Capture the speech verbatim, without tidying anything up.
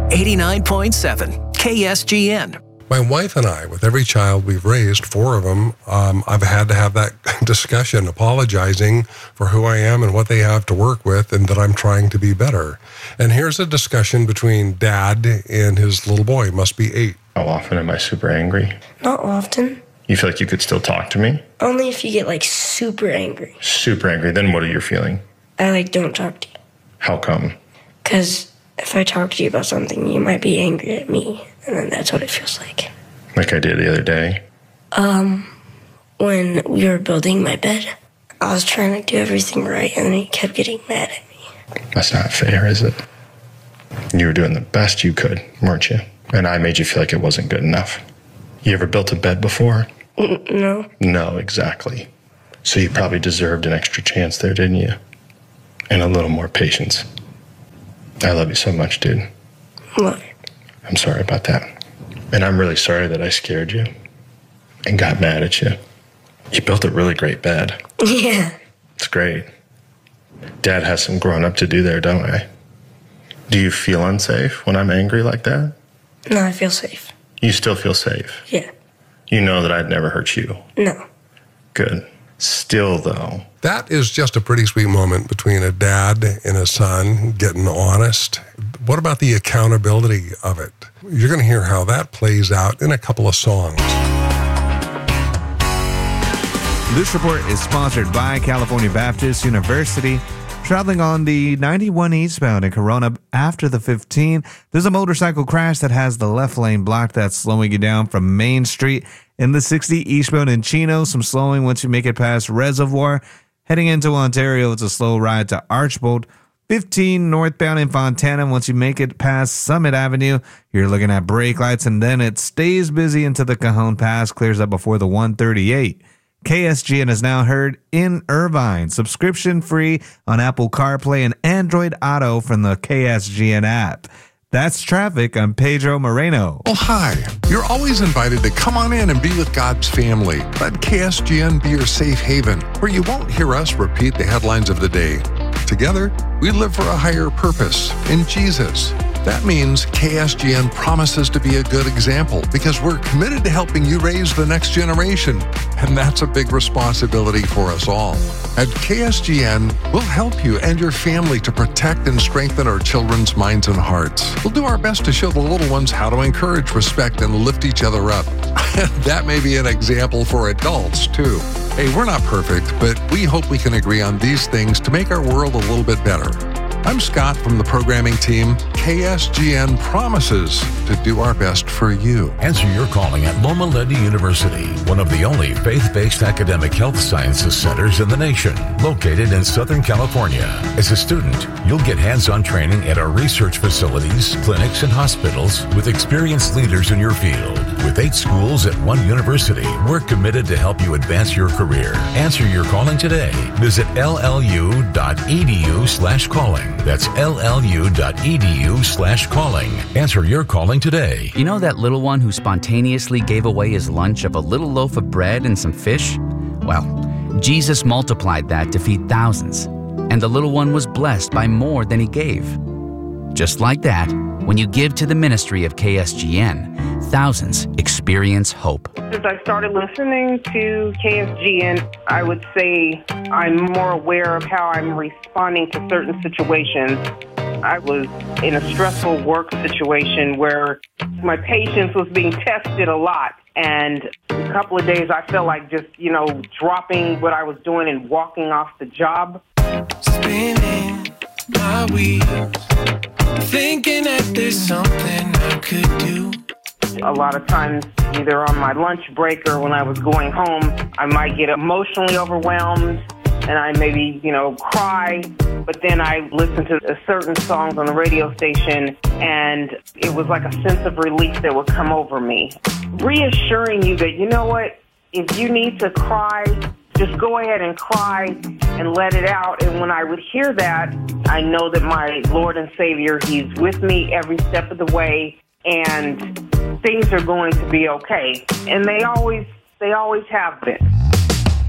eighty-nine point seven K S G N. My wife and I, with every child we've raised, four of them, um, I've had to have that discussion, apologizing for who I am and what they have to work with and that I'm trying to be better. And here's a discussion between dad and his little boy, must be eight. How often am I super angry? Not often. You feel like you could still talk to me? Only if you get, like, super angry. Super angry. Then what are you feeling? I, like, don't talk to you. How come? Because if I talk to you about something, you might be angry at me. And then that's what it feels like. Like I did the other day? Um, when we were building my bed, I was trying to do everything right, and then he kept getting mad at me. That's not fair, is it? You were doing the best you could, weren't you? And I made you feel like it wasn't good enough. You ever built a bed before? N- no. No, exactly. So you probably deserved an extra chance there, didn't you? And a little more patience. I love you so much, dude. Love you. I'm sorry about that. And I'm really sorry that I scared you and got mad at you. You built a really great bed. Yeah. It's great. Dad has some growing up to do there, don't I? Do you feel unsafe when I'm angry like that? No, I feel safe. You still feel safe? Yeah. You know that I'd never hurt you? No. Good. Still, though. That is just a pretty sweet moment between a dad and a son getting honest. What about the accountability of it? You're going to hear how that plays out in a couple of songs. This report is sponsored by California Baptist University. Traveling on the ninety-one eastbound in Corona after the fifteen, there's a motorcycle crash that has the left lane blocked that's slowing you down from Main Street. In the sixty eastbound in Chino, some slowing once you make it past Reservoir. Heading into Ontario, it's a slow ride to Archbold. fifteen northbound in Fontana, once you make it past Summit Avenue, you're looking at brake lights, and then it stays busy into the Cajon Pass, clears up before the one thirty-eight. K S G N is now heard in Irvine, subscription free on Apple CarPlay and Android Auto from the K S G N app. That's traffic. I'm Pedro Moreno. Oh, hi. You're always invited to come on in and be with God's family. Let K S G N be your safe haven, where you won't hear us repeat the headlines of the day. Together, we live for a higher purpose in Jesus. That means K S G N promises to be a good example because we're committed to helping you raise the next generation. And that's a big responsibility for us all. At K S G N, we'll help you and your family to protect and strengthen our children's minds and hearts. We'll do our best to show the little ones how to encourage, respect, and lift each other up. That may be an example for adults, too. Hey, we're not perfect, but we hope we can agree on these things to make our world a little bit better. I'm Scott from the programming team. K S G N promises to do our best for you. Answer your calling at Loma Linda University, one of the only faith-based academic health sciences centers in the nation, located in Southern California. As a student, you'll get hands-on training at our research facilities, clinics, and hospitals with experienced leaders in your field. With eight schools at one university, we're committed to help you advance your career. Answer your calling today. Visit llu.edu slash calling. That's llu.edu slash calling. Answer your calling today. You know that little one who spontaneously gave away his lunch of a little loaf of bread and some fish? Well, Jesus multiplied that to feed thousands, and the little one was blessed by more than he gave. Just like that, when you give to the ministry of K S G N, thousands experience hope. Since I started listening to K S G N, I would say I'm more aware of how I'm responding to certain situations. I was in a stressful work situation where my patience was being tested a lot. And a couple of days I felt like just, you know, dropping what I was doing and walking off the job. Spinning my wheels, thinking that there's something I could do. A lot of times, either on my lunch break or when I was going home, I might get emotionally overwhelmed and I maybe, you know, cry. But then I listened to certain songs on the radio station and it was like a sense of relief that would come over me. Reassuring you that, you know what, if you need to cry, just go ahead and cry and let it out. And when I would hear that, I know that my Lord and Savior, He's with me every step of the way and things are going to be okay. And they always, they always have been.